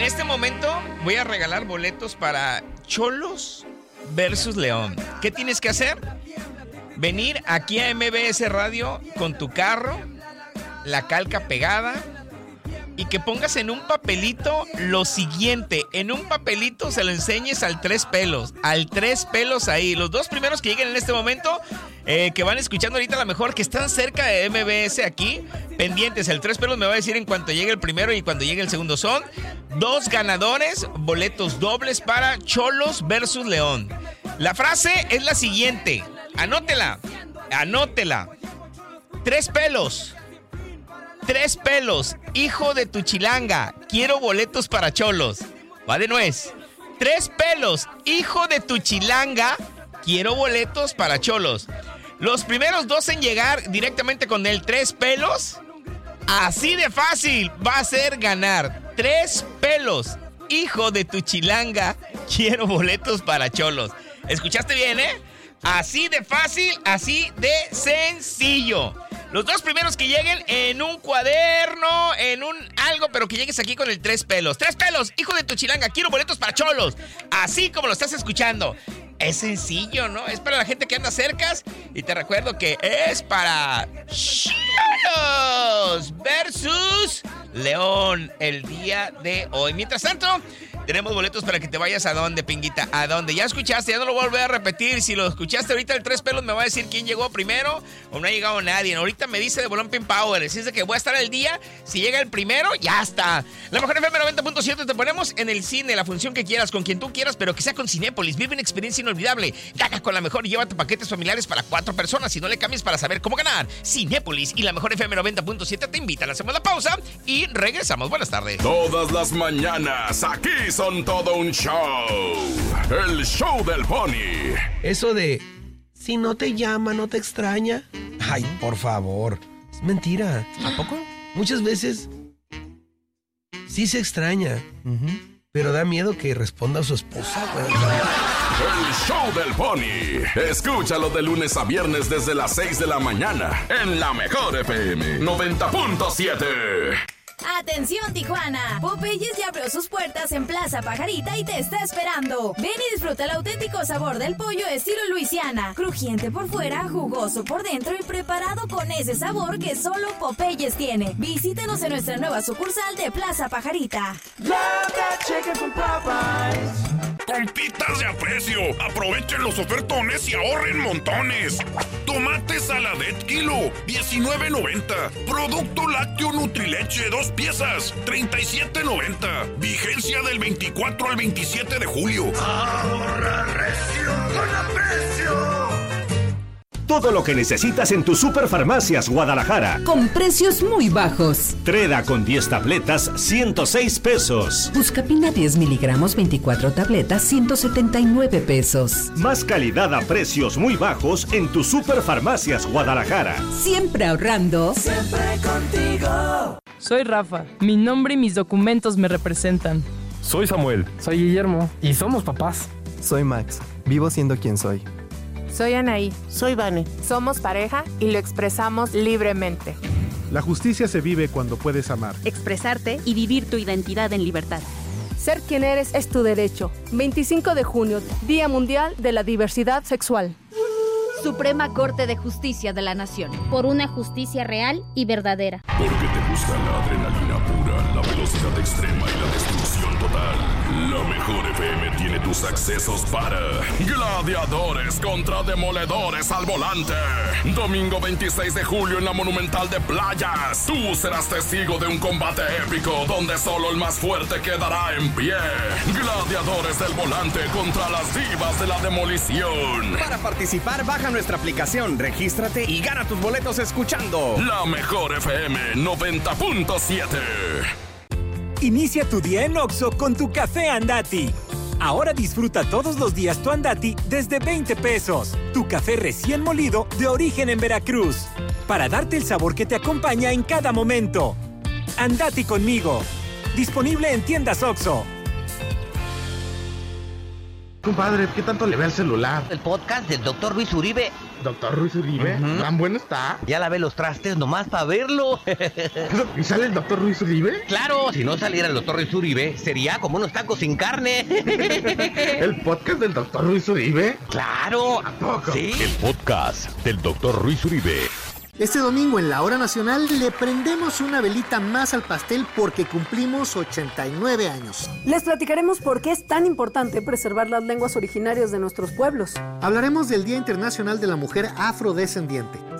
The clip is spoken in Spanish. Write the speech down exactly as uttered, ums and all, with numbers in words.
este momento voy a regalar boletos para Cholos versus León. ¿Qué tienes que hacer? Venir aquí a M B S Radio con tu carro, la calca pegada, y que pongas en un papelito lo siguiente. En un papelito se lo enseñes al Tres Pelos. Al Tres Pelos ahí. Los dos primeros que lleguen en este momento, eh, que van escuchando ahorita a lo mejor, que están cerca de M B S aquí, pendientes. El Tres Pelos me va a decir en cuanto llegue el primero y cuando llegue el segundo. Son dos ganadores, boletos dobles para Cholos versus León. La frase es la siguiente. Anótela. Anótela. Tres Pelos. Tres Pelos, hijo de tu chilanga, quiero boletos para Cholos. Va de nuez. Tres Pelos, hijo de tu chilanga, quiero boletos para Cholos. Los primeros dos en llegar directamente con el Tres Pelos, así de fácil va a ser ganar. Tres Pelos, hijo de tu chilanga, quiero boletos para Cholos. ¿Escuchaste bien, eh? Así de fácil, así de sencillo. Los dos primeros que lleguen en un cuaderno, en un algo, pero que llegues aquí con el Tres Pelos. Tres Pelos, hijo de tu chilanga, quiero boletos para Cholos. Así como lo estás escuchando. Es sencillo, ¿no? Es para la gente que anda cercas. Y te recuerdo que es para Cholos versus León el día de hoy. Mientras tanto, tenemos boletos para que te vayas a dónde, Pinguita, a dónde. Ya escuchaste, ya no lo voy a volver a repetir. Si lo escuchaste ahorita el Tres Pelos me va a decir quién llegó primero o no ha llegado nadie. Ahorita me dice de Bolón Pin Power. Si es de que voy a estar al día, si llega el primero, ya está. La mejor F M noventa punto siete te ponemos en el cine, la función que quieras, con quien tú quieras, pero que sea con Cinépolis. Vive una experiencia inolvidable. Gana con la mejor y llévate paquetes familiares para cuatro personas. Si no le cambies para saber cómo ganar. Cinépolis y la mejor F M noventa punto siete te invitan. Hacemos la pausa y regresamos. Buenas tardes. Todas las mañanas aquí son todo un show. El show del Pony. Eso de si no te llama, no te extraña. Ay, por favor. Es mentira. ¿A poco? Muchas veces sí se extraña, uh-huh. pero da miedo que responda a su esposa, güey. El show del Pony. Escúchalo de lunes a viernes desde las seis de la mañana en la mejor F M noventa punto siete. ¡Atención, Tijuana! Popeyes ya abrió sus puertas en Plaza Pajarita y te está esperando. Ven y disfruta el auténtico sabor del pollo estilo Luisiana. Crujiente por fuera, jugoso por dentro y preparado con ese sabor que solo Popeyes tiene. Visítanos en nuestra nueva sucursal de Plaza Pajarita. Compitas de aprecio, aprovechen los ofertones y ahorren montones. Tomate Saladet kilo, diecinueve noventa. Producto lácteo Nutrileche, dos piezas, treinta y siete noventa. Vigencia del veinticuatro al veintisiete de julio. Ahorra recio con aprecio. Todo lo que necesitas en tus Superfarmacias Guadalajara. Con precios muy bajos. Treda con diez tabletas, ciento seis pesos. Buscapina diez miligramos, veinticuatro tabletas, ciento setenta y nueve pesos. Más calidad a precios muy bajos en tus Superfarmacias Guadalajara. Siempre ahorrando. Siempre contigo. Soy Rafa. Mi nombre y mis documentos me representan. Soy Samuel. Soy Guillermo. Y somos papás. Soy Max. Vivo siendo quien soy. Soy Anaí. Soy Vane. Somos pareja y lo expresamos libremente. La justicia se vive cuando puedes amar, expresarte y vivir tu identidad en libertad. Ser quien eres es tu derecho. veinticinco de junio, Día Mundial de la Diversidad Sexual. Suprema Corte de Justicia de la Nación. Por una justicia real y verdadera. Porque te gusta la adrenalina pura, la velocidad extrema y la destrucción total. La mejor F M tiene tus accesos para Gladiadores contra Demoledores al volante. Domingo veintiséis de julio en la Monumental de Playas. Tú serás testigo de un combate épico donde solo el más fuerte quedará en pie. Gladiadores del volante contra las divas de la demolición. Para participar, baja nuestra aplicación, regístrate y gana tus boletos escuchando La mejor F M noventa punto siete. Inicia tu día en Oxxo con tu café Andati. Ahora disfruta todos los días tu Andati desde veinte pesos. Tu café recién molido de origen en Veracruz. Para darte el sabor que te acompaña en cada momento. Andati conmigo. Disponible en tiendas Oxxo. Compadre, ¿qué tanto le ve al celular? El podcast del doctor Luis Uribe. ¿Doctor Luis Uribe? Uh-huh. ¿Tan bueno está? Ya lavé los trastes nomás para verlo. ¿Y sale el doctor Luis Uribe? Claro, si no saliera el doctor Luis Uribe, sería como unos tacos sin carne. ¿El podcast del doctor Luis Uribe? Claro. ¿A poco? Sí. El podcast del doctor Luis Uribe. Este domingo en la Hora Nacional le prendemos una velita más al pastel porque cumplimos ochenta y nueve años. Les platicaremos por qué es tan importante preservar las lenguas originarias de nuestros pueblos. Hablaremos del Día Internacional de la Mujer Afrodescendiente